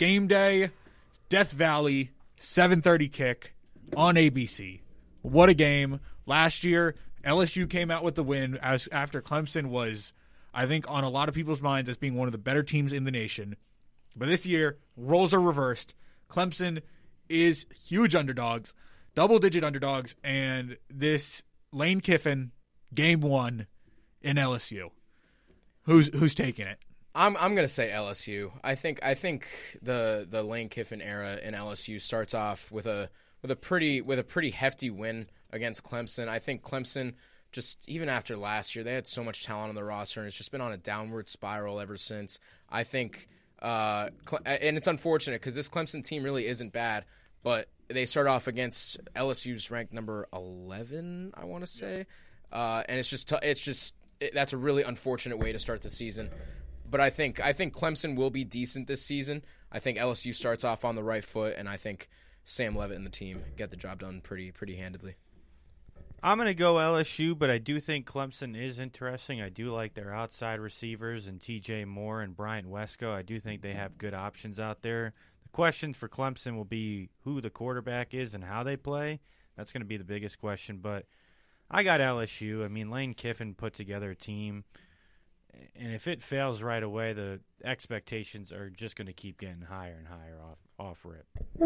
game day, Death Valley, 7:30 kick on ABC. What a game. Last year, LSU came out with the win after Clemson was, I think, on a lot of people's minds as being one of the better teams in the nation. But this year, roles are reversed. Clemson is huge underdogs, double-digit underdogs, and this Lane Kiffin, game one in LSU. Who's taking it? I'm gonna say LSU. I think the Lane Kiffin era in LSU starts off with a pretty hefty win against Clemson. I think Clemson, just even after last year, they had so much talent on the roster, and it's just been on a downward spiral ever since. I think, and it's unfortunate because this Clemson team really isn't bad, but they start off against LSU's ranked number 11, I want to say, and it's just that's a really unfortunate way to start the season. But I think Clemson will be decent this season. I think LSU starts off on the right foot, and I think Sam Leavitt and the team get the job done pretty handedly. I'm going to go LSU, but I do think Clemson is interesting. I do like their outside receivers and TJ Moore and Bryant Wesco. I do think they have good options out there. The question for Clemson will be who the quarterback is and how they play. That's going to be the biggest question, but I got LSU. I mean, Lane Kiffin put together a team, and if it fails right away, the expectations are just going to keep getting higher and higher off rip.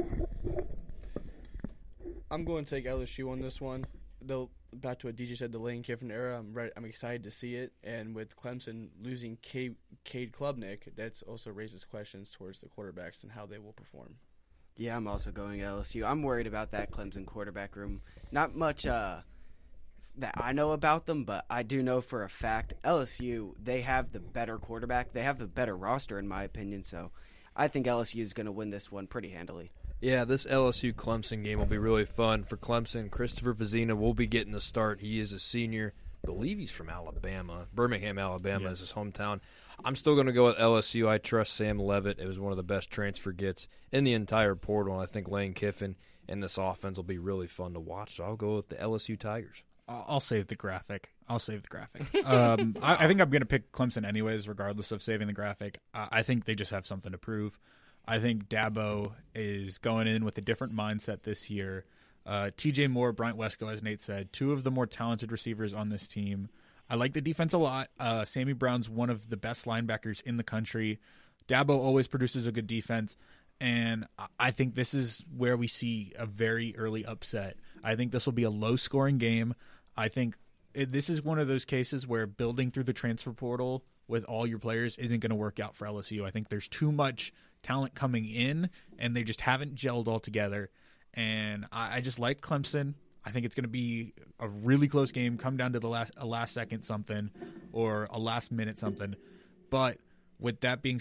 I'm going to take LSU on this one. Back to what DJ said, the Lane Kiffin era, I'm excited to see it. And with Clemson losing Cade Klubnik, that also raises questions towards the quarterbacks and how they will perform. Yeah, I'm also going LSU. I'm worried about that Clemson quarterback room. Not much that I know about them, but I do know for a fact LSU, they have the better quarterback. They have the better roster, in my opinion. So I think LSU is going to win this one pretty handily. Yeah, this LSU-Clemson game will be really fun. For Clemson, Christopher Vizina will be getting the start. He is a senior. I believe he's from Alabama. Birmingham, Alabama is his hometown. I'm still going to go with LSU. I trust Sam Leavitt. It was one of the best transfer gets in the entire portal, and I think Lane Kiffin and this offense will be really fun to watch. So I'll go with the LSU Tigers. I'll save the graphic. I think I'm going to pick Clemson anyways, regardless of saving the graphic. I think they just have something to prove. I think Dabo is going in with a different mindset this year. TJ Moore, Bryant Wesco, as Nate said, two of the more talented receivers on this team. I like the defense a lot. Sammy Brown's one of the best linebackers in the country. Dabo always produces a good defense, and I think this is where we see a very early upset. I think this will be a low-scoring game. I think this is one of those cases where building through the transfer portal with all your players isn't going to work out for LSU. I think there's too much talent coming in, and they just haven't gelled all together. And I just like Clemson. I think it's going to be a really close game, come down to the last second something or a last minute something. But with that being,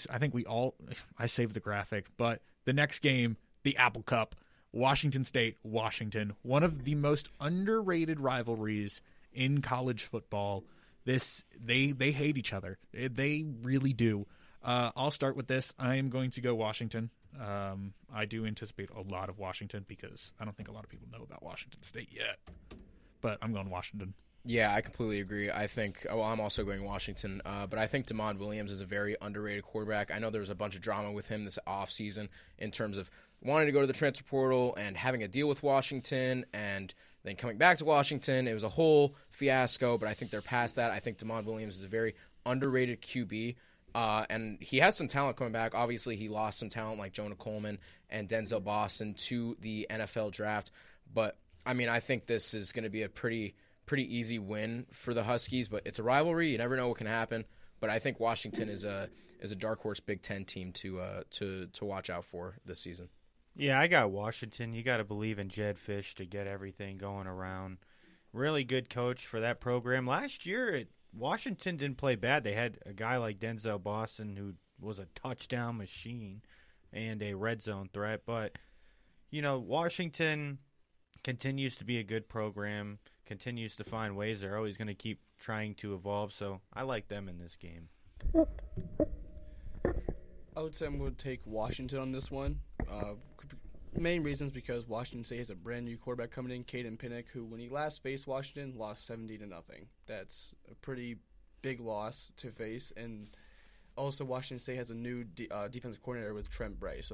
I saved the graphic, but the next game, the Apple Cup, Washington State, Washington, one of the most underrated rivalries in college football. They hate each other. They really do. I'll start with this. I am going to go Washington. I do anticipate a lot of Washington because I don't think a lot of people know about Washington State yet. But I'm going Washington. Yeah, I completely agree. I think I'm also going Washington, but I think DeMond Williams is a very underrated quarterback. I know there was a bunch of drama with him this offseason in terms of wanting to go to the transfer portal and having a deal with Washington and then coming back to Washington. It was a whole fiasco, but I think they're past that. I think DeMond Williams is a very underrated QB. And he has some talent coming back. Obviously, he lost some talent like Jonah Coleman and Denzel Boston to the NFL draft. But, I mean, I think this is going to be a pretty easy win for the Huskies. But it's a rivalry. You never know what can happen. But I think Washington is a dark horse Big Ten team to watch out for this season. Yeah, I got Washington. You got to believe in Jed Fish to get everything going around. Really good coach for that program. Last year, Washington didn't play bad. They had a guy like Denzel Boston who was a touchdown machine and a red zone threat. But, Washington continues to be a good program, continues to find ways. They're always going to keep trying to evolve. So I like them in this game. I would say I'm going to take Washington on this one. Main reasons because Washington State has a brand new quarterback coming in, Caden Pinnock, who when he last faced Washington lost 70-0. That's a pretty big loss to face, and also Washington State has a new defensive coordinator with Trent Bray, so